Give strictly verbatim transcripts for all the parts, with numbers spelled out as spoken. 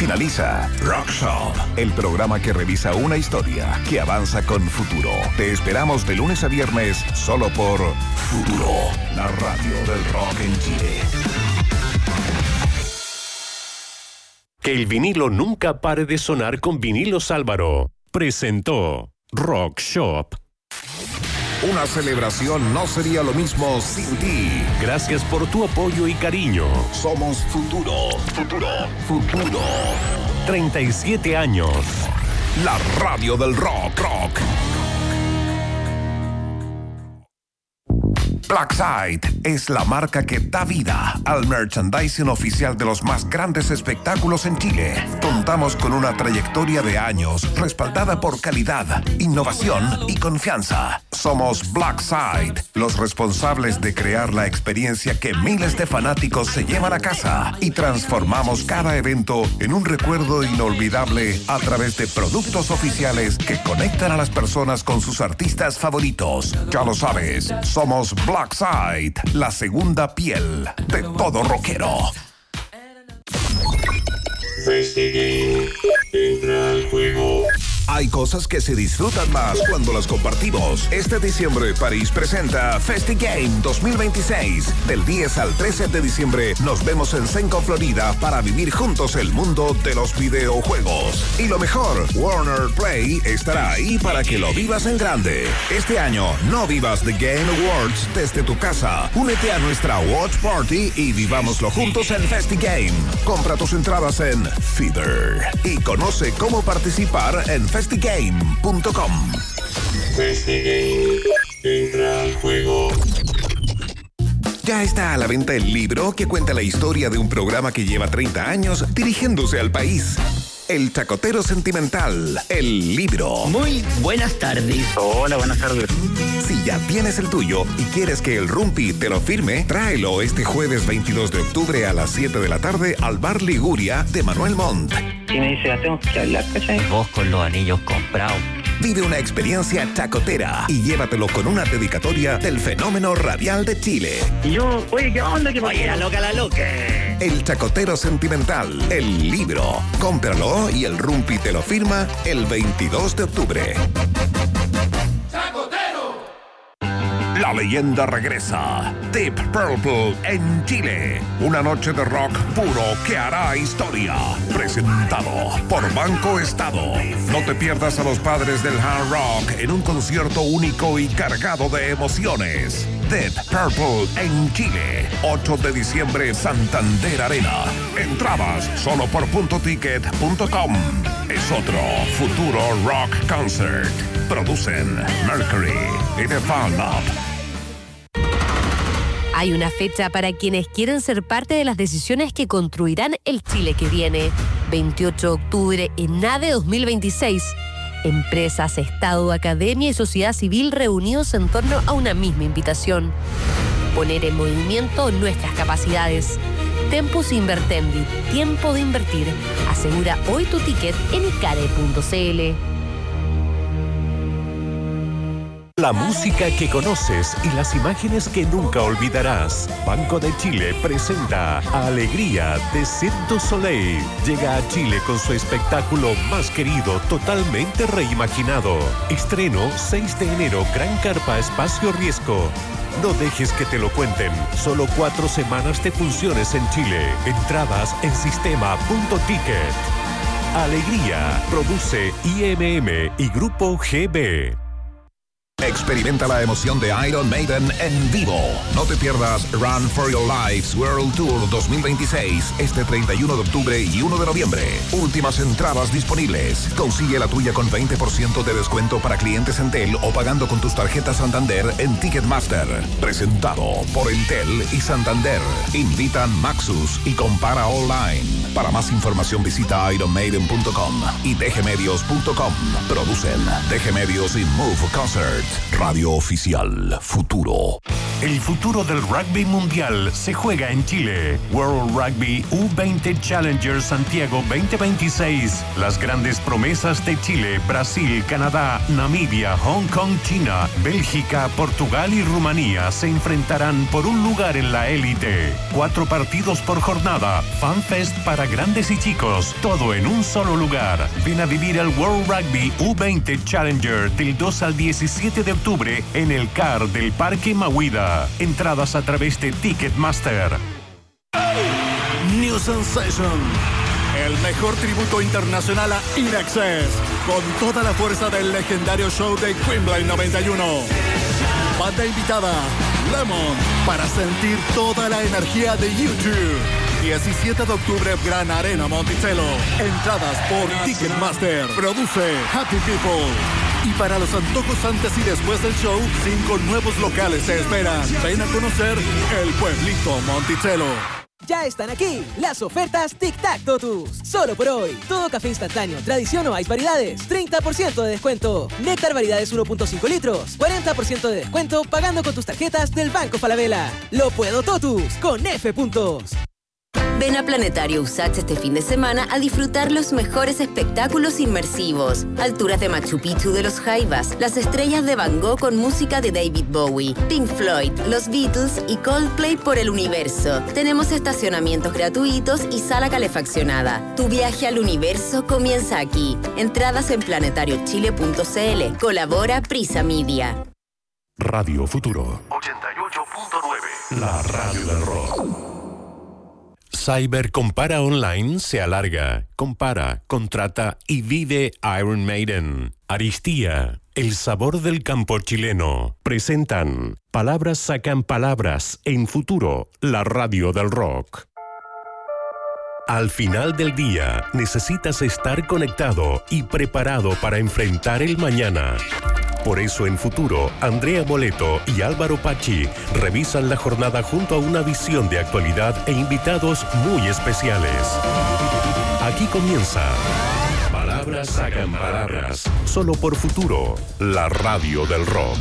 Finaliza Rock Shop, el programa que revisa una historia que avanza con futuro. Te esperamos de lunes a viernes solo por Futuro, la radio del rock en Chile. Que el vinilo nunca pare de sonar con Vinilos Álvaro. Presentó Rock Shop. Una celebración no sería lo mismo sin ti. Gracias por tu apoyo y cariño. Somos Futuro, Futuro, Futuro. treinta y siete años. La radio del rock, rock. Blackside es la marca que da vida al merchandising oficial de los más grandes espectáculos en Chile. Contamos con una trayectoria de años respaldada por calidad, innovación y confianza. Somos Blackside, los responsables de crear la experiencia que miles de fanáticos se llevan a casa y transformamos cada evento en un recuerdo inolvidable a través de productos oficiales que conectan a las personas con sus artistas favoritos. Ya lo sabes, somos Blackside, la segunda piel de todo rockero. FestiGame, entra al juego. Hay cosas que se disfrutan más cuando las compartimos. Este diciembre, París presenta FestiGame dos mil veintiséis. Del diez al trece de diciembre, nos vemos en Senco, Florida, para vivir juntos el mundo de los videojuegos. Y lo mejor, Warner Play estará ahí para que lo vivas en grande. Este año, no vivas The Game Awards desde tu casa. Únete a nuestra Watch Party y vivámoslo juntos en FestiGame. Compra tus entradas en Feeder y conoce cómo participar en festigame punto com. FestiGame, entra al juego. Ya está a la venta el libro que cuenta la historia de un programa que lleva treinta años dirigiéndose al país. El Chacotero Sentimental, el libro. Muy buenas tardes. Hola, buenas tardes. Si ya tienes el tuyo y quieres que el Rumpi te lo firme, tráelo este jueves veintidós de octubre a las siete de la tarde al Bar Liguria de Manuel Montt. Y me dice, tengo que hablar, ¿cachai? Vos con los anillos comprados. Vive una experiencia chacotera y llévatelo con una dedicatoria del fenómeno radial de Chile. Y yo, oye, ¿qué onda? ¿Qué Oye, la loca, la loca. El Chacotero Sentimental, el libro. Cómpralo y el Rumpi te lo firma el veintidós de octubre. La leyenda regresa. Deep Purple en Chile. Una noche de rock puro que hará historia. Presentado por Banco Estado. No te pierdas a los padres del hard rock en un concierto único y cargado de emociones. Deep Purple en Chile. ocho de diciembre, Santander Arena. Entradas solo por punto ticket punto com. Es otro Futuro Rock Concert. Producen Mercury y The Fan Up. Hay una fecha para quienes quieren ser parte de las decisiones que construirán el Chile que viene. veintiocho de octubre en NADE dos mil veintiséis. Empresas, Estado, academia y sociedad civil reunidos en torno a una misma invitación. Poner en movimiento nuestras capacidades. Tempus Invertendi, tiempo de invertir. Asegura hoy tu ticket en icare punto cl. La música que conoces y las imágenes que nunca olvidarás. Banco de Chile presenta Alegría de Cirque du Soleil. Llega a Chile con su espectáculo más querido, totalmente reimaginado. Estreno seis de enero, Gran Carpa Espacio Riesgo. No dejes que te lo cuenten. Solo cuatro semanas de funciones en Chile. Entradas en sistema punto ticket. Alegría. Produce I M M y Grupo G B. Experimenta la emoción de Iron Maiden en vivo. No te pierdas Run for Your Lives World Tour dos mil veintiséis este treinta y uno de octubre y uno de noviembre. Últimas entradas disponibles. Consigue la tuya con veinte por ciento de descuento para clientes Entel o pagando con tus tarjetas Santander en Ticketmaster. Presentado por Entel y Santander. Invitan Maxus y compara online. Para más información visita iron maiden punto com y d g medios punto com. Producen D G Medios y Move Concert. Radio Oficial Futuro. El futuro del rugby mundial se juega en Chile. World Rugby U veinte Challenger Santiago veinte veintiséis. Las grandes promesas de Chile, Brasil, Canadá, Namibia, Hong Kong, China, Bélgica, Portugal y Rumanía se enfrentarán por un lugar en la élite. Cuatro partidos por jornada, FanFest para grandes y chicos, todo en un solo lugar. Ven a vivir el World Rugby U veinte Challenger del dos al diecisiete de octubre en el C A R del Parque Mahuida. Entradas a través de Ticketmaster. New Sensation, el mejor tributo internacional a In Excess, con toda la fuerza del legendario show de Quimbling noventa y uno. Banda invitada, Lemon, para sentir toda la energía de YouTube. diecisiete de octubre, Gran Arena Monticello. Entradas por Ticketmaster. Produce Happy People. Y para los antojos antes y después del show, cinco nuevos locales te esperan. Ven a conocer el pueblito Monticello. Ya están aquí las ofertas Tic Tac Totus. Solo por hoy. Todo café instantáneo, tradición o ice variedades. treinta por ciento de descuento. Néctar variedades uno punto cinco litros. cuarenta por ciento de descuento pagando con tus tarjetas del Banco Falabella. Lo puedo Totus con F puntos. Ven a Planetario Usach este fin de semana a disfrutar los mejores espectáculos inmersivos. Alturas de Machu Picchu de los Jaivas, las estrellas de Van Gogh con música de David Bowie, Pink Floyd, los Beatles y Coldplay por el universo. Tenemos estacionamientos gratuitos y sala calefaccionada. Tu viaje al universo comienza aquí. Entradas en planetario chile punto c l. Colabora Prisa Media. Radio Futuro ochenta y ocho punto nueve. La radio del rock. Cyber Compara Online se alarga, compara, contrata y vive Iron Maiden. Aristía, el sabor del campo chileno. Presentan Palabras sacan palabras en Futuro, la radio del rock. Al final del día, necesitas estar conectado y preparado para enfrentar el mañana. Por eso en Futuro, Andrea Boleto y Álvaro Pachi revisan la jornada junto a una visión de actualidad e invitados muy especiales. Aquí comienza Palabras sacan palabras, solo por Futuro, la radio del rock.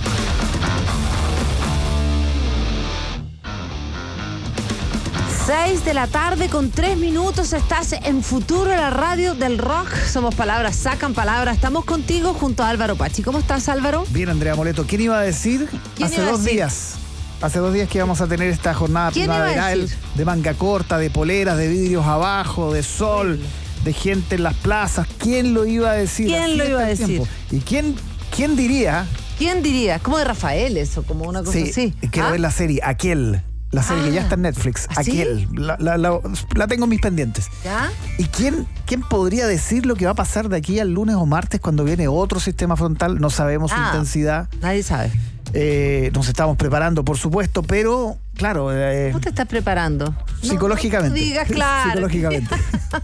seis de la tarde con tres minutos, estás en Futuro, la radio del rock. Somos Palabras sacan palabras. Estamos contigo junto a Álvaro Pachi. ¿Cómo estás, Álvaro? Bien, Andrea Moleto. ¿Quién iba a decir? Hace iba a dos decir? días. Hace dos días que íbamos a tener esta jornada ¿Quién iba a primaveral decir? de manga corta, de poleras, de vidrios abajo, de sol, de gente en las plazas. ¿Quién lo iba a decir? ¿Quién Así lo iba está a el decir? tiempo. ¿Y quién, quién diría? ¿Quién diría? Como de Rafael eso, como una cosa Sí, así. quiero ¿Ah? ver la serie, Aquel. La serie Ah. que ya está en Netflix. ¿Ah, sí? Aquel. La, la, la, la tengo en mis pendientes. ¿Ya? ¿Y quién, quién podría decir lo que va a pasar de aquí al lunes o martes cuando viene otro sistema frontal? No sabemos su Ah, intensidad. Nadie sabe. Eh, nos estamos preparando, por supuesto, pero, claro... Eh, ¿Cómo te estás preparando? psicológicamente. No, no digas claro. Psicológicamente.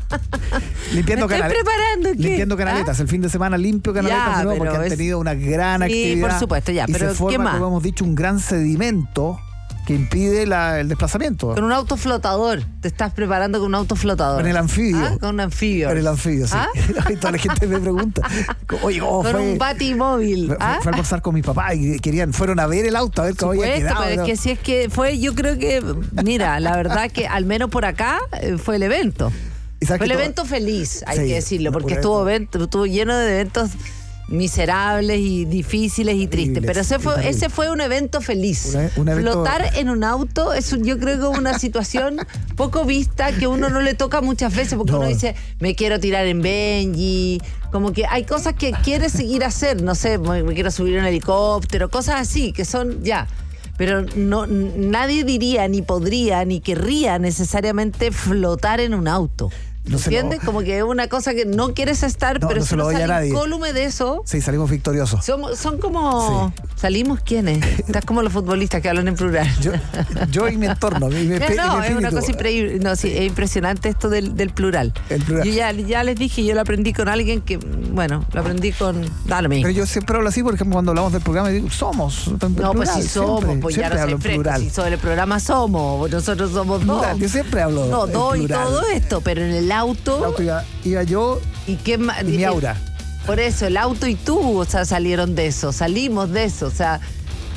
limpiando ¿Me estoy canale- preparando qué? Limpiando canaletas. ¿Ah? El fin de semana limpio canaletas Ya, de nuevo pero porque han es- tenido una gran Sí, actividad. por supuesto, ya, y pero se forma, ¿qué más? como hemos dicho, un gran sedimento que impide la- el desplazamiento. Con un auto flotador. Te estás preparando con un auto flotador. Con el anfibio. ¿Ah? Con un anfibio. Con el anfibio, sí. ¿Ah? Y toda la gente me pregunta, oye, ¿cómo Con fue? un batimóvil. Fue, ¿Ah? fue a almorzar con mi papá y querían, fueron a ver el auto, a ver cómo había Supuesto, quedado. pero ¿no? es que si es que fue, yo creo que, mira, la verdad que al menos por acá eh, fue el evento. ¿Y sabes Fue el que todo- evento feliz, hay Sí, que decirlo, porque un estuvo, evento, estuvo lleno de eventos miserables y difíciles y tristes. Pero ese fue, terrible. ese fue un evento feliz. Un e- un evento- Flotar en un auto es, un- yo creo que una situación poco vista que uno no le toca muchas veces, porque No. uno dice, me quiero tirar en Benji, como que hay cosas que quieres seguir a hacer, no sé, me, me quiero subir en un helicóptero, cosas así, que son ya. Pero no, n- nadie diría, ni podría, ni querría necesariamente flotar en un auto. No se lo- ¿Entiendes? Como que es una cosa que no quieres estar, No, pero no si se lo uno doy a sale nadie. incólume de eso, Sí, salimos victoriosos. somos, son como... ¿Salimos quiénes? Estás como los futbolistas que hablan en plural. Yo, yo y mi entorno, mi, mi, No, mi no, es una espíritu. cosa increíble. No, sí, es impresionante esto del, del plural. El plural. Yo ya, ya les dije, yo lo aprendí con alguien que, bueno, lo aprendí con... Dale, Pero yo siempre hablo así, por ejemplo, cuando hablamos del programa, digo, somos. en No, pues plural, si somos, siempre, pues ya siempre no hablo soy en fresco. plural. Si sobre el programa somos, nosotros somos dos. Plural, yo siempre hablo No, en dos y plural. todo esto, pero en el auto... El auto iba, iba yo ¿Y qué más? y mi aura. Por eso, el auto y tú, o sea, salieron de eso, salimos de eso, o sea,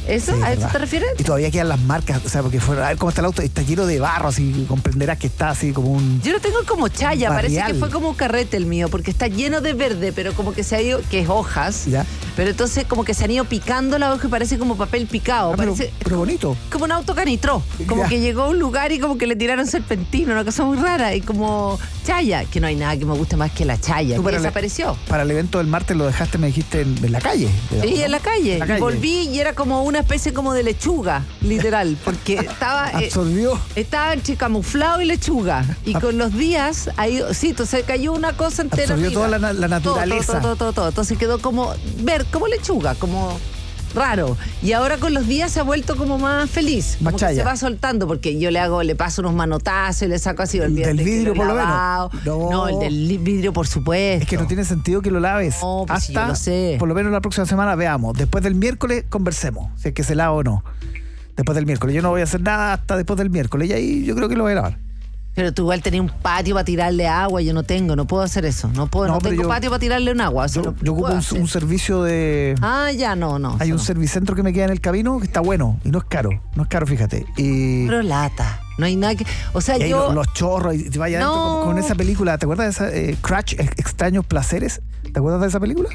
¿Eso? Sí, ¿A eso verdad. te refieres? Y todavía quedan las marcas, o sea, porque fueron, a ver cómo está el auto, está lleno de barro, así comprenderás que está así como un... Yo lo tengo como chaya, parece barrial. que fue como un carrete el mío, porque está lleno de verde, pero como que se ha ido, que es hojas, Ya. pero entonces como que se han ido picando la hoja y parece como papel picado. Ah, pero, parece pero bonito. como un auto canitró, como Ya. que llegó a un lugar y como que le tiraron serpentino, una cosa muy rara, y como chaya, que no hay nada que me guste más que la chaya, Tú que para el- desapareció. Para el evento del martes lo dejaste, me dijiste, en, en la calle. digamos, Sí, ¿no? en la calle. En la Y calle. volví y era como una especie como de lechuga, literal, porque estaba... eh, Absorbió. Estaba entre camuflado y lechuga. Y con los días, ahí, sí, entonces cayó una cosa entera. Absorbió arriba. toda la, la naturaleza. Todo, todo, todo, todo, todo. Entonces quedó como, ver, como lechuga, como raro. Y ahora con los días se ha vuelto como más feliz. Como que chaya. se va soltando, porque yo le hago, le paso unos manotazos y le saco así. ¿El del vidrio, por lo menos? No. No. el del li- vidrio, por supuesto. Es que no tiene sentido que lo laves. No, pues sí, hasta, yo lo sé. por lo menos la próxima semana veamos. Después del miércoles conversemos, si es que se lava o no. Después del miércoles. Yo no voy a hacer nada hasta después del miércoles. Y ahí yo creo que lo voy a lavar. Pero tú igual tenías un patio para tirarle agua, yo no tengo, no puedo hacer eso. No puedo, no, No, pero tengo yo- patio para tirarle un agua. eso Yo, no yo ocupo puedo un, hacer. un servicio de... Ah, ya, no, no. Hay eso un no. servicentro que me queda en el camino que está bueno y no es caro. No es caro, fíjate. Y, Pero lata. No hay nada que. O sea, y ahí yo. lo- los chorros y te vaya No. adentro con, con esa película. ¿Te acuerdas de esa eh, Crash, Ex- Extraños Placeres? ¿Te acuerdas de esa película?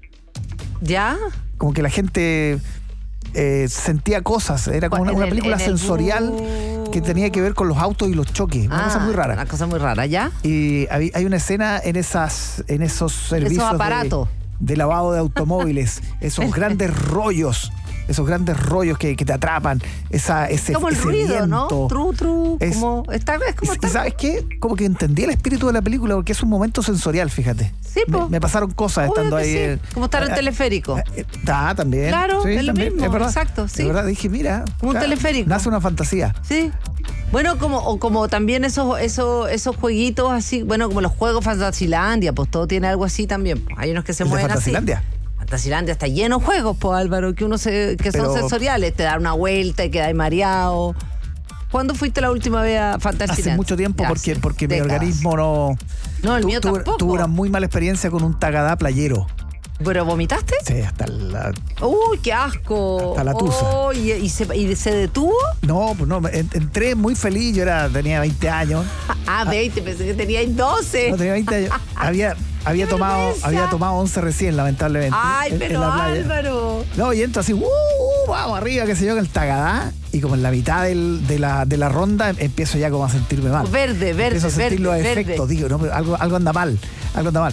¿Ya? Como que la gente eh, sentía cosas. Era como una, En una el- película en el sensorial bus. que tenía que ver con los autos y los choques. Una Ah, cosa muy rara. Una cosa muy rara, ¿ya? Y hay, hay una escena en esas en esos servicios de- aparatos. De, lavado de automóviles, esos grandes rollos, esos grandes rollos que, que te atrapan, esa, ese, Como el ese ruido, ¿no? viento. Tru, tru. Es- como. Está, es como Y, está- y ¿sabes qué? Como que entendí el espíritu de la película porque es un momento sensorial, fíjate. Sí, me, po. me pasaron cosas Obvio estando que ahí. sí. eh, Como estar en eh, teleférico. eh, Ah, también. Claro, Sí, es lo también, mismo, es verdad. exacto, sí. Es verdad, dije, mira. Como un claro, teleférico. Nace una fantasía. Sí. Bueno, como, o como también esos, esos, esos jueguitos así, bueno, como los juegos Fantasilandia, pues todo tiene algo así también. Pues. Hay unos que se ¿El de mueven así. Fantasilandia? Fantasilandia está lleno de juegos, pues Álvaro, que uno se, que Pero- son sensoriales, te dan una vuelta y quedas mareado. ¿Cuándo fuiste la última vez a Fantasilandia? Hace mucho tiempo Ya, porque, hace porque mi décadas. organismo no... No, el tu- mío tuve, tampoco. tuve una muy mala experiencia con un tagadá playero. ¿Pero vomitaste? Sí, hasta la... Uy, qué asco. Hasta la tusa. Oh, ¿y, y se, ¿Y se detuvo? No, pues no, en- entré muy feliz, yo era, tenía veinte años. Ah, veinte, pensé que teníais doce. No, tenía veinte años. Había, había, ¡Qué tomado, vergüenza! había tomado once recién, lamentablemente. Ay, en- en pero la playa. Álvaro. No, y entro así, uh, uh, vamos arriba, qué sé yo, con el tagadá. Y como en la mitad del- de, la, de la ronda em- empiezo ya como a sentirme mal. Verde, verde, Empiezo a sentir verde, los verde. efectos, digo, no, pero algo, algo anda mal, algo anda mal.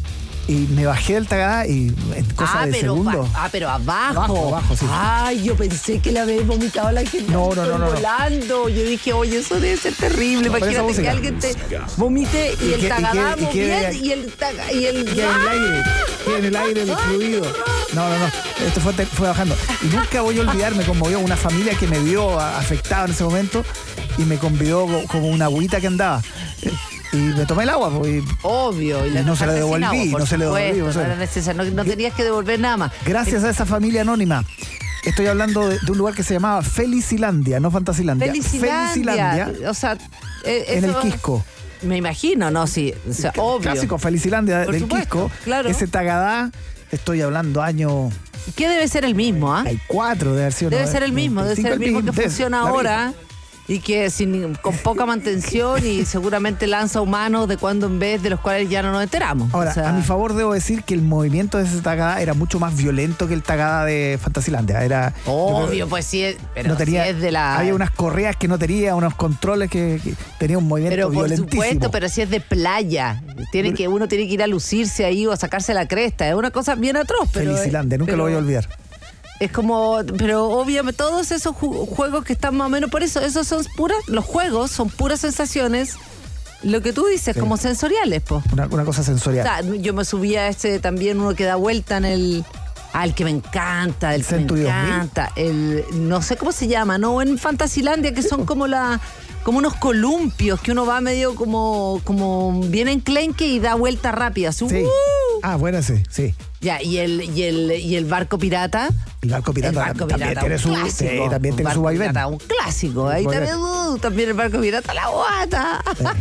Y me bajé del tagadá y en cosa Ah de pero, segundos. ba- ah, pero abajo. Abajo, abajo, sí. Ay, yo pensé que le había vomitado a la gente. No, no, no, no, no. Volando. Yo dije, oye, eso debe ser terrible. No, pero esa Imagínate que música. alguien te vomite y, Y el que- y tagadá que- y que- moviendo y el taga- y el. Queda en el aire, queda en el aire el fluido. No, no, no. Esto fue, fue bajando. Y nunca voy a olvidar, me conmovió una familia que me vio a- afectado en ese momento y me convidó co- como una agüita que andaba. Y me tomé el agua, pues, y Obvio. Y no se le dejaste sin devolví, agua, por no se le devolví, supuesto, o sea. no era necesario, no, no tenías que devolver nada más. gracias a esa familia anónima. Estoy hablando de, de un lugar que se llamaba Felicilandia, no Fantasilandia. Felicilandia. O sea, eh, en el eso- Quisco. Me imagino, ¿no? Sí, o sea, obvio. Clásico Felicilandia Por del supuesto, Quisco. claro. Ese tagadá, estoy hablando año ¿Qué debe ser el mismo, ah? hay cuatro de haber sido. Debe ¿no? ser el mismo, debe ser el mismo que veinticinco, funciona la ahora y que sin, con poca mantención y seguramente lanza humanos de cuando en vez de los cuales ya no nos enteramos. Ahora, O sea, a mi favor debo decir que el movimiento de ese tagadá era mucho más violento que el tagadá de Fantasilandia. Era, obvio, pues sí, es- pero no tenía, sí es de la... había unas correas que no tenía, unos controles que, que tenía un movimiento Pero por violentísimo. supuesto, pero si es de playa, tiene que, uno tiene que ir a lucirse ahí o a sacarse la cresta. Es una cosa bien atroz, pero... Felicilandia, nunca pero lo voy a olvidar. Es como, pero obviamente todos esos ju- juegos que están más o menos, por eso, esos son puras, los juegos son puras sensaciones, lo que tú dices, Sí. como sensoriales, po. Una, una cosa O sensorial. sea, yo me subí a este también, uno que da vuelta en el... Ah, el que me encanta, el, ¿El que me Century dos mil? encanta. El, no sé cómo se llama, ¿no? En Fantasilandia, que son como la... como unos columpios, que uno va medio como, como bien enclenque y da vuelta rápida. Así, Sí. ¡uh! Ah, bueno, sí, sí. Ya, y el, y el, y el barco pirata. El barco pirata, el barco también pirata, tiene un su, clásico. sí, también Un tiene su barco vaivén. pirata, un clásico. Ahí Un también, uh, también el barco pirata, la guata.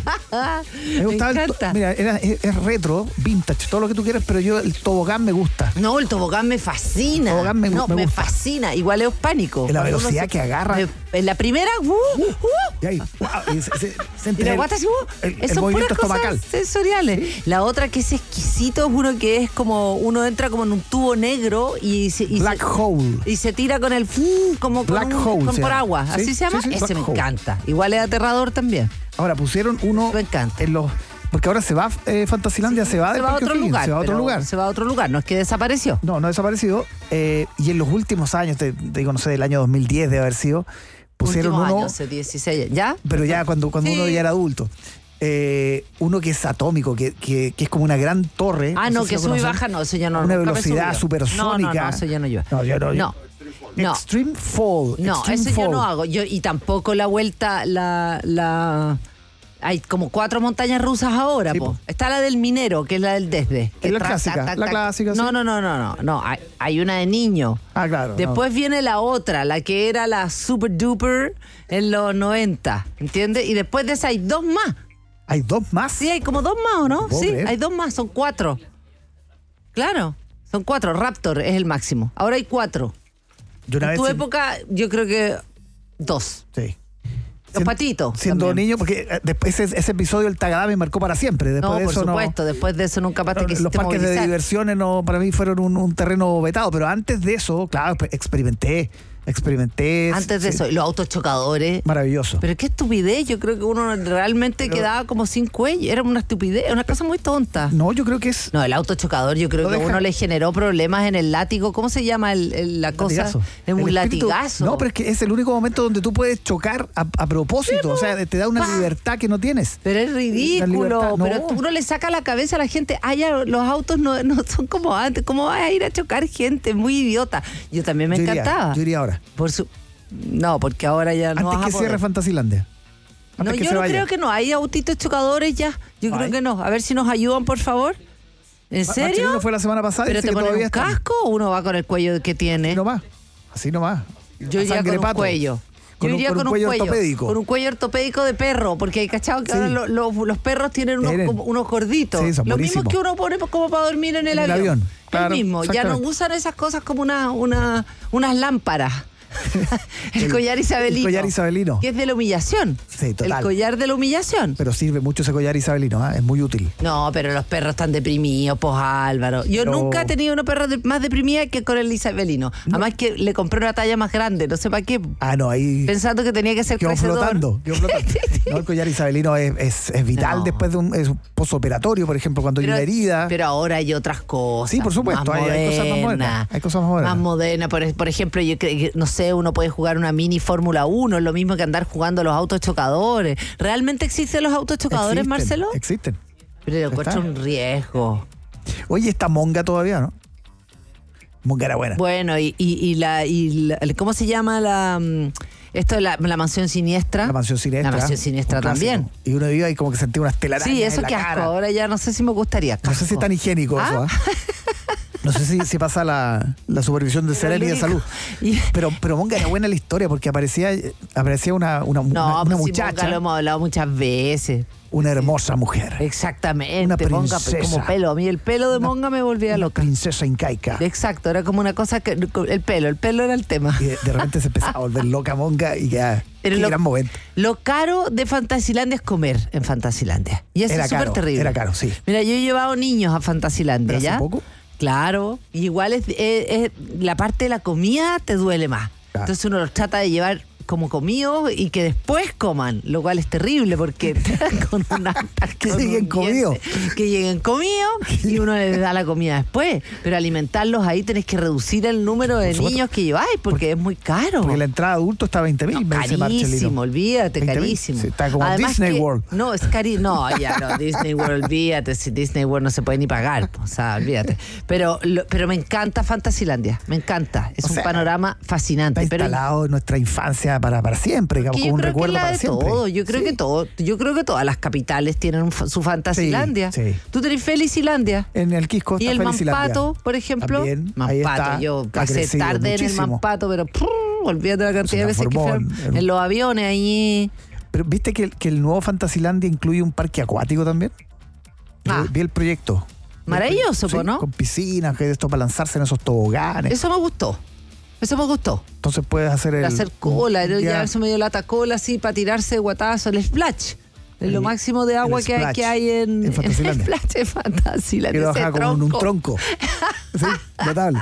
Me Me gustaba el to- encanta. mira, era- es, es retro, vintage, todo lo que tú quieras, pero yo el tobogán me gusta. No, el tobogán me fascina. El tobogán me- no, me me, gusta. fascina. Igual es pánico. En la Cuando uno velocidad se- que agarra. me- en la primera, uh, uh, Y ahí, wow, y se- se- se y entre la el- guata así, uh, el- el son movimiento puras cosas estomacal. sensoriales. La otra que es exquisito es uno que es como, uno entra como en un tubo negro y se, y Black se, Hole. y se tira con el fu, como por, Black un- Hole con- se por llama. agua. Sí, ¿Así se llama? sí, sí, Ese Black me Hole. encanta. Igual es aterrador también. Ahora pusieron uno Me encanta. en los. Porque ahora se va, eh, Fantasylandia se va Se del va a Parque otro O'Higgins, lugar. se va a otro pero lugar. Se va a otro lugar. No es que desapareció. No, no ha desaparecido. eh, y en los últimos años, te, te digo, no sé, del año dos mil diez debe haber sido, pusieron Últimos uno, años, hace dieciséis. ¿Ya? pero ya cuando, cuando Sí. uno ya era adulto. Eh, uno que es atómico, que, que, que es como una gran torre. Ah, no, sé si que lo sube y conocen. baja, no, eso ya no. Una nunca me velocidad subió. supersónica. No, no, no, eso ya no yo. No, yo no. yo- No. No. Extreme Fall. No, Extreme eso yo Fall. no hago. Yo, y tampoco la vuelta, la, la. Hay como cuatro montañas rusas ahora, Sí, po. po. Está la del minero, que es la del desde. Es la Tra- clásica, tac, tac, la tac. clásica, sí. No, no, no, no, no. No, hay, hay una de niño. Ah, claro. no. Después viene la otra, la que era la Super Duper en los noventa, ¿entiendes? Y después de esa hay dos más. Hay dos más. Sí, hay como dos más, ¿o no? puedo Sí, creer. hay dos más, son cuatro. Claro, son cuatro. Raptor es el máximo. Ahora hay cuatro. Yo una En vez tu sien- época, yo creo que dos. Sí. Los Sien- patitos. Siendo también. niño, porque eh, después ese, ese episodio del Tagadá me marcó para siempre. Después No, de por eso supuesto. Después de eso nunca más te no. quisiste Los parques de movilizar. diversiones no, para mí fueron un, un terreno vetado, pero antes de eso, claro, pe- experimenté, experimenté. Antes de sí, eso, y los autos chocadores. Maravilloso. Pero qué estupidez. Yo creo que uno realmente Pero- quedaba como sin cuello. Era una estupidez, una cosa muy tonta. No, yo creo que es No, el auto chocador yo creo Lo que a deja- uno le generó problemas en el látigo. ¿Cómo se llama el, el- la cosa? latigazo. Es un El espíritu- latigazo. No, pero es que es el único momento donde tú puedes chocar a, a propósito. O sea, te da una Pa. libertad que no tienes. Pero es La ridículo. libertad, no. Pero uno le saca la cabeza a la gente. Ay, ya, los autos no, no son como antes. ¿Cómo vas a ir a chocar gente? Muy idiota. Yo también me Yo iría, encantaba. yo iría ahora. Por su... No, porque ahora ya no Antes vas que a poder. cierre Fantasylandia. No, Antes que yo se no vaya. creo que no. Hay autitos chocadores ya. Yo ¿No creo hay? que no. A ver si nos ayudan, por favor. ¿En Ma- serio? Marcelino fue la semana pasada y ¿Pero dice te que ponen todavía un están. casco o uno va con el cuello que tiene? Así nomás. Así nomás. Yo A iría sangre con un pato. cuello. Con Yo un- iría con un cuello ortopédico. Con un cuello ortopédico de perro, porque hay cachado que Sí. ahora lo- lo- los perros tienen unos, Tienen. como- unos gorditos. Sí, son Lo mismo buenísimos. que uno pone como para dormir en el En el avión. avión, claro, el mismo. Ya no exactamente. usan esas cosas como una, una, unas lámparas. el, El- collar isabelino. el collar isabelino. Que es de la humillación. Sí, total. El collar de la humillación. Pero sirve mucho ese collar isabelino, ¿ah? Es muy útil. No, pero los perros están deprimidos, pues Álvaro. Yo Pero- nunca he tenido una perra de- más deprimida que con el isabelino. Además que le compré una talla más grande, no sé para qué. Ah, no, ahí Pensando que tenía que ser quedó crecedor. flotando. Quedó flotando. No, el collar isabelino es, es, es vital No. después de un, es un posoperatorio, por ejemplo, cuando hay una herida. Pero ahora hay otras cosas. Sí, por supuesto, más hay- hay cosas más modernas, hay cosas más modernas. Más modernas. Por, por ejemplo, yo creo que, no sé, uno puede jugar una mini Fórmula uno, es lo mismo que andar jugando los autos chocadores. ¿Realmente existen los autos chocadores, Existen, Marcelo? Existen. Pero lo encuentro Está. un riesgo. Oye, está Monga todavía, ¿no? Monga era buena. Bueno, y, y, y la, y la- ¿cómo se llama la mm, esto la, la mansión siniestra? La mansión siniestra. La mansión siniestra un clásico. también. Y uno iba y como que sentía unas telarañas Sí, eso en la que asco. cara. Ahora ya no sé si me gustaría. No sé si es Casco. tan higiénico ¿Ah? eso, ¿ah? No sé si, si pasa la, la supervisión de Pero Serena y de el Salud. único- y- Pero, pero Monga era buena la historia porque aparecía, aparecía una, una, No, una, una pues sí, muchacha, Monga lo hemos hablado muchas veces. una hermosa mujer, Exactamente. Una Monga, princesa. como pelo. A mí el pelo de Una- Monga me volvía una loca. princesa incaica. Exacto, era como una cosa que. El pelo, el pelo era el tema. Y de, de repente se empezaba a volver loca Monga y ya, Pero qué lo- gran momento. Lo caro de Fantasilandia es comer en Fantasilandia. Y eso Era es súper caro, terrible. era caro, sí. Mira, yo he llevado niños a Fantasilandia, ¿Pero hace ¿ya? poco? Claro. Y igual es, es- es- la parte de la comida te duele más. Claro. Entonces uno los trata de llevar como comidos y que después coman, lo cual es terrible porque con una Que con lleguen un comidos. diente, que lleguen comidos y uno les da la comida después. Pero alimentarlos ahí tenés que reducir el número de supuesto. niños que lleváis porque es muy caro. Porque la entrada adulto está a veinte mil, No, me dice Marcelino. carísimo, olvídate, veinte mil. carísimo. Sí, está como Además Disney que- World. No, es carísimo. No, ya no, Disney World, olvídate. Si Disney World no se puede ni pagar, o sea, olvídate. Pero, lo- pero me encanta Fantasilandia, me encanta. Es O un sea, panorama fascinante. Está Pero instalado en nuestra infancia queda para, para siempre, digamos, Que como yo un creo que recuerdo la para de siempre. todo, yo creo Sí. que todo, yo creo que todas las capitales tienen un fa- su Fantasilandia. Sí, sí. Tú tenés Felicilandia. En el Quisco Y está el Felicilandia. Mampato, por ejemplo. También, ahí Mampato, está, yo ha pasé crecido tarde en el muchísimo. Mampato, pero prr, olvídate la cantidad de veces que transformó fui en- en- en los aviones ahí. Pero ¿viste que, el- que el nuevo Fantasilandia incluye un parque acuático también? Ah. Vi, vi el proyecto. Maravilloso, Sí, po, ¿no? Con piscinas, que esto para lanzarse en esos toboganes. Eso me gustó. Eso me gustó. Entonces puedes hacer el... Para hacer cola, un ya día- eso me dio lata cola así para tirarse de guatazo, el splash. Es lo El- máximo de agua el que hay, splash que hay en, en Fantasilandia. el splash de Fantasilandia. que lo ese bajaba como en un tronco. Sí, notable.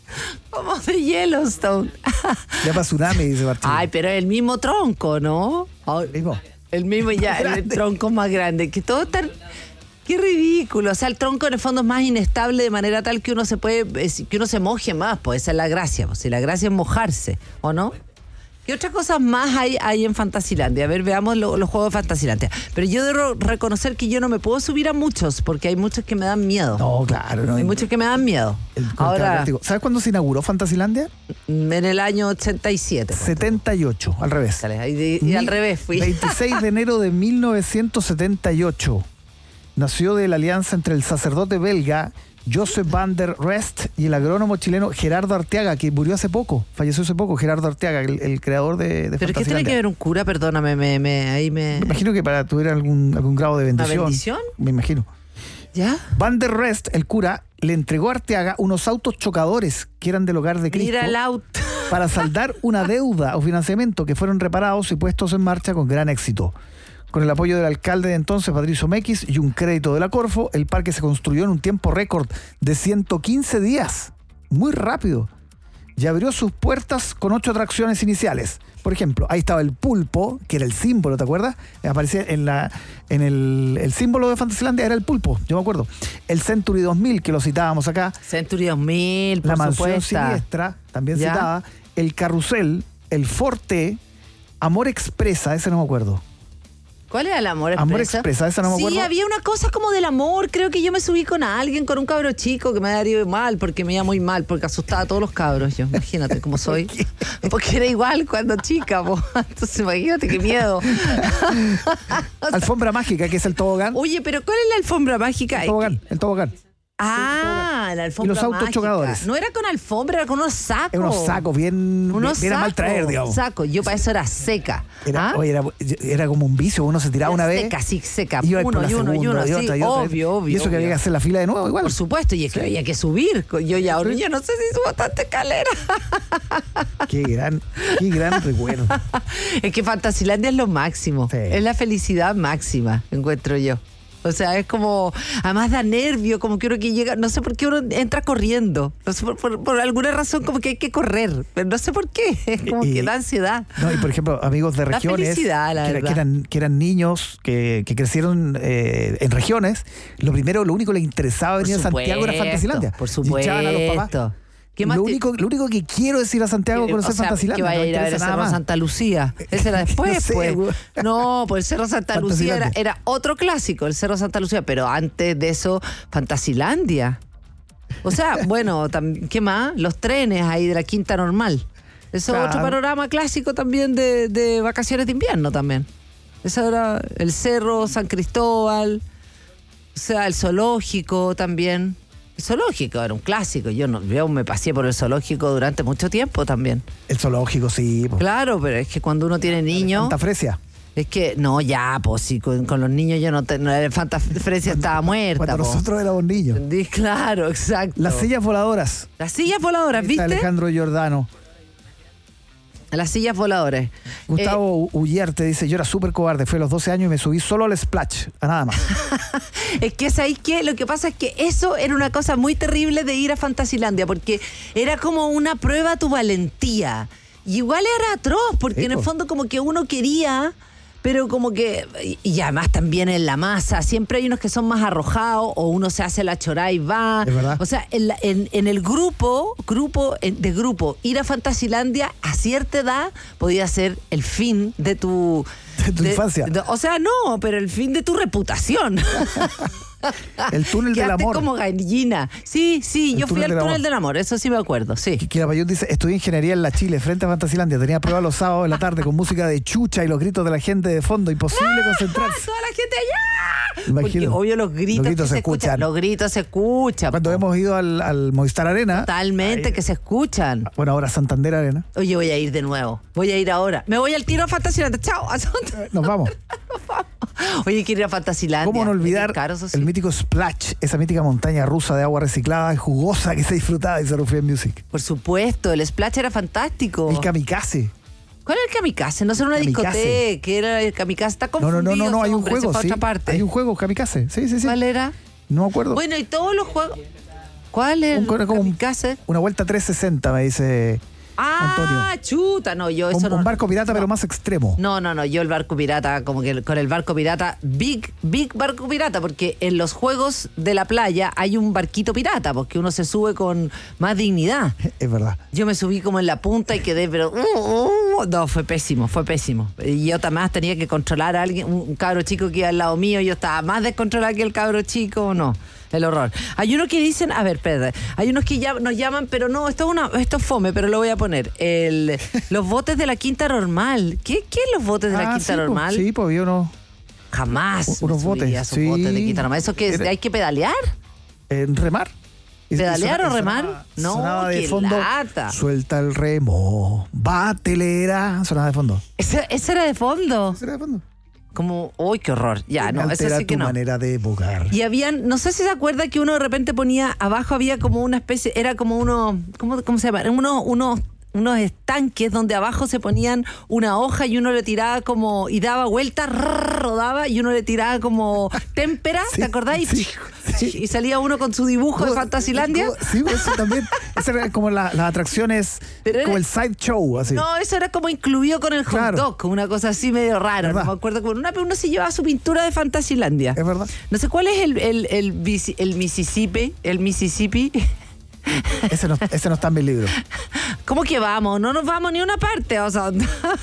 Como de Yellowstone. Ya para tsunami, dice Martín. Ay, pero es el mismo tronco, ¿no? Ay, mismo. El mismo ya, el Grande. tronco más grande. Que todo tan... Qué ridículo. O sea, el tronco en el fondo es más inestable de manera tal que uno se puede, es- que uno se moje más, pues esa es la gracia. Pues, si la gracia es mojarse, ¿o no? ¿Qué otras cosas más hay, hay en Fantasilandia? A ver, veamos lo- los juegos de Fantasilandia. Pero yo debo reconocer que yo no me puedo subir a muchos, porque hay muchos que me dan miedo. No, claro. No, Hay muchos que me dan miedo. el- con el Ahora, vértigo. ¿Sabes cuándo se inauguró Fantasilandia? en el año ochenta y siete. pues, setenta y ocho, al revés. Dale, Y, de- y al Mi- revés fui. veintiséis de enero de mil novecientos setenta y ocho. Nació de la alianza entre el sacerdote belga Joseph van der Rest y el agrónomo chileno Gerardo Arteaga, que murió hace poco, falleció hace poco, Gerardo Arteaga, el, el creador de, de ¿Pero qué tiene Fantasilandia. que ver un cura? Perdóname, me, me, ahí me... Me imagino que para tuviera algún, algún grado de bendición. bendición? Me imagino. ¿Ya? Van der Rest, el cura, le entregó a Arteaga unos autos chocadores que eran del hogar de Cristo Mira el auto. para saldar una deuda o financiamiento que fueron reparados y puestos en marcha con gran éxito. Con el apoyo del alcalde de entonces, Patricio Mequis, y un crédito de la Corfo, el parque se construyó en un tiempo récord de ciento quince días. Muy rápido. Y abrió sus puertas con ocho atracciones iniciales. Por ejemplo, ahí estaba el pulpo, que era el símbolo, ¿te acuerdas? Aparecía en la en el, el símbolo de Fantasilandia, era el pulpo, yo me acuerdo. El Century dos mil, que lo citábamos acá. Century dos mil, por La mansión supuesto. siniestra, también ¿Ya? citada. El carrusel, el Forte, Amor Expresa, ese no me acuerdo. ¿Cuál era el amor expresa? Amor Expresa, esa no me acuerdo. Sí, había una cosa como del amor. Creo que yo me subí con alguien, con un cabro chico que me había ido mal, porque me iba muy mal, porque asustaba a todos los cabros. Yo, imagínate cómo soy. Porque era igual cuando chica, po. Entonces, imagínate qué miedo. Alfombra mágica, que es el tobogán. Oye, pero ¿cuál es la alfombra mágica? El tobogán, el tobogán. Ah, la alfombra Y los autos mágica. chocadores. No era con alfombra, era con unos sacos. Era unos sacos bien, Unos bien a mal sacos, traer, digamos. sacos. Yo para eso era seca. Era, ¿Ah? oye, era, era como un vicio, uno se tiraba una vez. Seca, sí, seca. Iba por Uno la y uno y segunda, uno. y Sí, otra, y otra. obvio, obvio. Y eso que obvio. había que hacer la fila de nuevo, igual. Por supuesto, y es que había que subir. Yo ya ahora yo no sé si subo tanta escalera. Qué gran, qué gran recuerdo. Es que Fantasilandia es lo máximo. Sí. Es la felicidad máxima, encuentro yo. O sea, es como, además da nervio, como que uno que llega, no sé por qué uno entra corriendo. No sé, por, por- por alguna razón como que hay que correr, pero no sé por qué. Es como Y- que da ansiedad. No, y por ejemplo, amigos de Da regiones felicidad, la que, era- verdad. que eran, que eran niños que, que crecieron eh, en regiones, lo primero, lo único que les interesaba venir a Santiago era Fantasilandia. Por Y echaban a los papás. supuesto. ¿Qué más Lo te- único, lo único que quiero es ir a Santiago a Eh, conocer o sea, Fantasilandia. que vaya no a me ir a ver el interesa nada Cerro más. Santa Lucía. Ese era después, No sé, pues. güey. No, pues el Cerro Santa Lucía era, Fantasilandia. era otro clásico, el Cerro Santa Lucía, pero antes de eso, Fantasilandia. O sea, bueno, tam- ¿qué más? Los trenes ahí de la Quinta Normal. Eso es Claro. otro panorama clásico también de, de vacaciones de invierno también. Eso era el Cerro San Cristóbal, o sea, el zoológico también. El zoológico era un clásico. Yo no, yo me pasé por el zoológico durante mucho tiempo también. El zoológico, sí. po. Claro, pero es que cuando uno tiene niños, Santa Fresia. es que no, ya, pues sí, con, con los niños yo no, te, no el Fanta Fresia estaba muerta. Cuando po. nosotros éramos niños. Entendí, claro, exacto. Las sillas voladoras. Las sillas voladoras, Ahí está ¿viste? Alejandro Giordano. Las sillas voladoras. Gustavo Ullerte dice, yo era súper cobarde, fue a los doce años y me subí solo al splash, a nada más. Es que es ahí que lo que pasa es que eso era una cosa muy terrible de ir a Fantasilandia, porque era como una prueba a tu valentía. Y igual era atroz, porque Sí, en el po. fondo como que uno quería, pero como que, y- y además también en la masa, siempre hay unos que son más arrojados, o uno se hace la chorá y va. Es verdad. O sea, en, la- en- en el grupo, grupo en- de grupo, ir a Fantasilandia a cierta edad podía ser el fin de tu... De tu infancia. de- o sea, no, pero el fin de tu reputación. El túnel del Quedaste amor. como gallina. Sí, sí, El yo fui túnel al del túnel amor. del amor, eso sí me acuerdo, sí. Kira Payún dice, estudié ingeniería en la Chile, frente a Fantasilandia. Tenía prueba los sábados en la tarde con música de chucha y los gritos de la gente de fondo. Imposible concentrarse. Toda la gente allá. Imagino. Porque obvio los gritos, Los gritos que se se escuchan. escuchan. Los gritos se escuchan. Cuando po. hemos ido al, al Movistar Arena. Totalmente, ahí- que se escuchan. Bueno, ahora Santander Arena. Oye, voy a ir de nuevo. Voy a ir ahora. Me voy al tiro a Fantasilandia. Chao. Nos vamos. Oye, quiero ir a Fantasilandia. ¿Cómo no olvidar Es caro, eso sí. el mítico Splash, esa mítica montaña rusa de agua reciclada y jugosa que se disfrutaba en Zero Free Music? Por supuesto, el Splash era fantástico. El kamikaze. ¿Cuál era el kamikaze? No era una Kamikaze. discoteca, era el kamikaze. Está No, confundido. no, no, no, no, hay un hombre, se juego, fue a sí. otra parte. Hay un juego, kamikaze. Sí, sí, sí. ¿Cuál era? No me acuerdo. Bueno, y todos los juegos. ¿Cuál es el Un- como un- kamikaze? Una vuelta trescientos sesenta, me dice Ah, Antonio. chuta, no, yo eso Un, no. un barco pirata, no. pero más extremo. No, no, no, yo el barco pirata, como que con el barco pirata, big, big barco pirata, porque en los juegos de la playa hay un barquito pirata, porque uno se sube con más dignidad. Es verdad. Yo me subí como en la punta y quedé, pero... uh, uh, no, fue pésimo, fue pésimo. Y yo también tenía que controlar a alguien, un, un cabro chico que iba al lado mío, yo estaba más descontrolada que el cabro chico, no. El horror. Hay unos que dicen, a ver, espérate, hay unos que ya nos llaman, pero no, esto es una, esto es fome, pero lo voy a poner. El, los botes de la Quinta Normal. ¿Qué, qué es los botes de la Ah, Quinta sí, po, Normal? Sí, pues yo no. Jamás. U- unos me subí botes, a esos sí. botes de Quinta Normal. ¿Eso qué es? Era- ¿Hay que pedalear? En remar. Y- y ¿Pedalear sona- o y remar? sonaba- No, sonaba de qué fondo. lata. Suelta el remo, batelera. Sonaba de fondo. ¿Ese, ese era de fondo? Ese era de fondo. Como, uy, qué horror. Ya, no, eso Altera sí que tu no. manera de evocar. Y habían, no sé si se acuerda que uno de repente ponía, abajo había como una especie, era como uno, ¿cómo, cómo se llama? Unos, unos, unos estanques donde abajo se ponían una hoja y uno le tiraba como, y daba vueltas, rrr, rodaba y uno le tiraba como témpera, Sí, ¿te acordáis? sí, sí. Y salía uno con su dibujo de ¿Cómo- Fantasilandia. cómo- Sí, eso también. Eso era como la- las atracciones, Pero era- como el sideshow, así. No, eso era como incluido con el hot Claro. dog, una cosa así medio rara. ¿Verdad? No me acuerdo cómo. Una, pero uno se llevaba su pintura de Fantasilandia. Es verdad. No sé cuál es el, el, el, Bisi- el Mississippi. El Mississippi. Ese no, ese no está en mi libro. ¿Cómo que vamos? No nos vamos ni a una parte. O sea,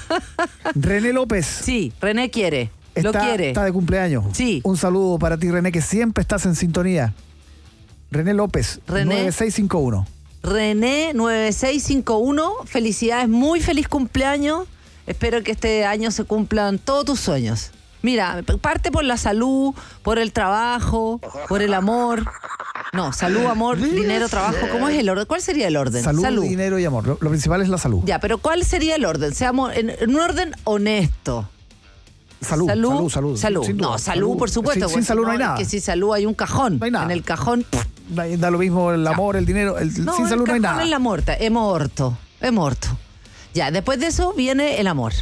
René López. sí, René quiere. Lo Está, quiere. está de cumpleaños. Sí. Un saludo para ti, René, que siempre estás en sintonía. René López, René. nueve seis cinco uno. René nueve seis cinco uno. Felicidades, muy feliz cumpleaños. Espero que este año se cumplan todos tus sueños. Mira, parte por la salud, por el trabajo, por el amor. No, salud, amor, dinero, trabajo. ¿Cómo es el orden? ¿Cuál sería el orden? Salud, dinero y amor. Lo, lo principal es la salud. Ya, pero ¿cuál sería el orden? Seamos en, en un orden honesto. Salud, salud, salud, salud. salud. Sin duda, No, salud, por supuesto. Sin, sin porque salud si no hay nada. Es que sin salud hay un cajón. No hay nada. En el cajón. pff, Da, da lo mismo el amor, el dinero. El, no, sin el salud no hay cajón nada. es la muerta. Es muerto. Es muerto. Ya, después de eso viene el amor.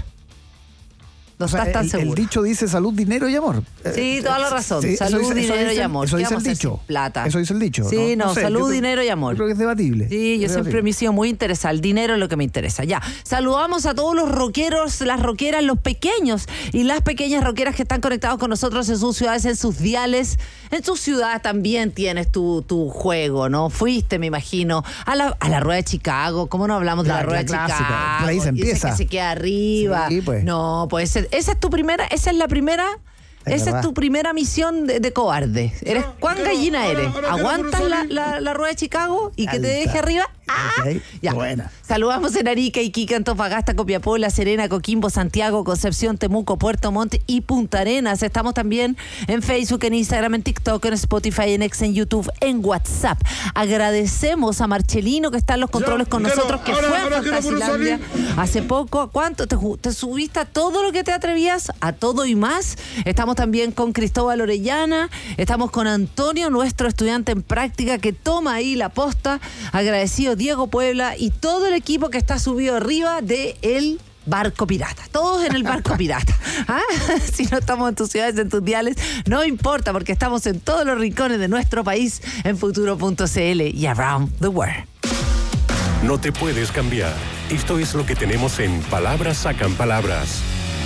No O sea, estás tan el, seguro. el dicho dice salud, dinero y amor. Sí, Eh, toda la razón. sí, eso Salud, dice- eso dinero dice- y amor. Eso ¿Qué dice el vamos a hacer dicho. sin plata? Eso dice el dicho. Sí, no, sé, salud, yo creo- dinero y amor. Yo creo que es debatible. Sí, yo Es siempre debatible. me he sido muy interesada. El dinero es lo que me interesa. Ya, saludamos a todos los rockeros, las rockeras, los pequeños y las pequeñas rockeras que están conectados con nosotros en sus ciudades, en sus diales. En tus ciudades también tienes tu, tu juego, ¿no? Fuiste, me imagino, a la, a la Rueda de Chicago. ¿Cómo no hablamos de La- la, Rueda la de clásica. Chicago? Por ahí se Y ese empieza. que se queda arriba. Sí, pues. No, pues ese- esa es tu primera, esa es la primera... Es Esa verdad. es tu primera misión de, de cobarde. ¿Eres cuán gallina eres? ¿Aguantas la, la, la rueda de Chicago y que te Alta. deje arriba? ¡Ah! Ok, Ya. buena. Saludamos en Arica, Iquique, Antofagasta, Copiapó, La Serena, Coquimbo, Santiago, Concepción, Temuco, Puerto Montt y Punta Arenas. Estamos también en Facebook, en Instagram, en TikTok, en Spotify, en X, en YouTube, en WhatsApp. Agradecemos a Marcelino que está en los controles Ya, con quiero- nosotros, que ahora- fue a ahora quiero poner Fantasilandia hace poco. ¿Cuánto? ¿Te, ju- te subiste a todo lo que te atrevías? A todo y más. Estamos también con Cristóbal Orellana. Estamos con Antonio, nuestro estudiante en práctica, que toma ahí la posta. Agradecido Diego Puebla y todo el equipo que está subido arriba de el barco pirata. Todos en el barco pirata. ¿Ah? Si no estamos en tus ciudades, en tus diales, no importa, porque estamos en todos los rincones de nuestro país en futuro punto c l y around the world. No te puedes cambiar. Esto es lo que tenemos en Palabras Sacan Palabras.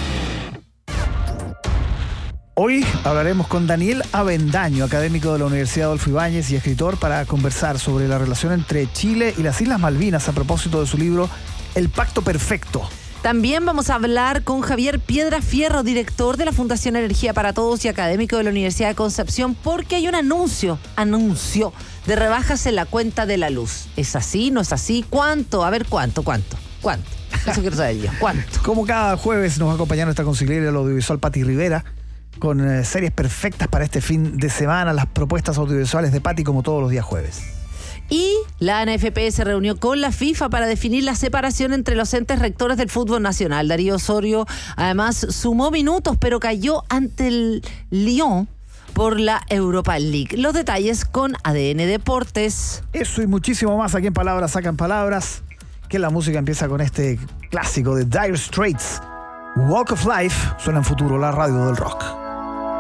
Hoy hablaremos con Daniel Avendaño, académico de la Universidad Adolfo Ibáñez y escritor, para conversar sobre la relación entre Chile y las Islas Malvinas a propósito de su libro El Pacto Perfecto. También vamos a hablar con Javier Piedra Fierro, director de la Fundación Energía para Todos y académico de la Universidad de Concepción, porque hay un anuncio, anuncio de rebajas en la cuenta de la luz. ¿Es así? ¿No es así? ¿Cuánto? A ver, ¿cuánto? ¿Cuánto? ¿Cuánto? Eso quiero saber yo. ¿Cuánto? Como cada jueves nos va a acompañar nuestra consigliera del audiovisual Pati Rivera con eh, series perfectas para este fin de semana, las propuestas audiovisuales de Pati como todos los días jueves. Y la N F P se reunió con la FIFA para definir la separación entre los entes rectores del fútbol nacional. Darío Osorio además sumó minutos, pero cayó ante el Lyon por la Europa League. Los detalles con A D N Deportes. Eso y muchísimo más aquí en Palabras Sacan Palabras, que la música empieza con este clásico de Dire Straits. Walk of Life suena en Futuro, la radio del rock.